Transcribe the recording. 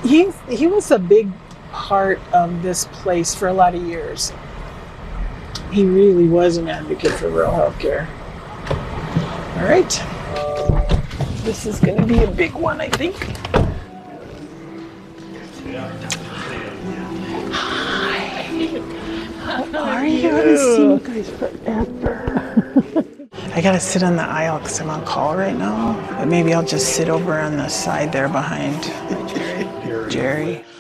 he was a big part of this place for a lot of years. He really was an advocate for rural healthcare. All right. This is going to be a big one, I think. Hi. How are you? I haven't seen you guys forever. I gotta sit on the aisle because I'm on call right now. But maybe I'll just sit over on the side there behind Jerry.